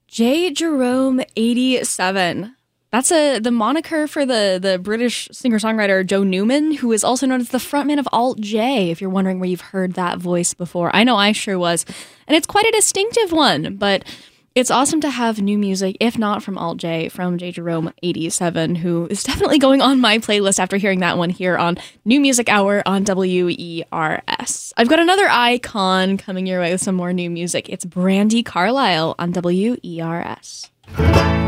J. Jerome 87. That's the moniker for the British singer-songwriter Joe Newman, who is also known as the frontman of Alt J, if you're wondering where you've heard that voice before. I know I sure was. And it's quite a distinctive one, but it's awesome to have new music, if not from Alt J, from J. Jerome 87, who is definitely going on my playlist after hearing that one here on New Music Hour on WERS. I've got another icon coming your way with some more new music. It's Brandi Carlile on WERS.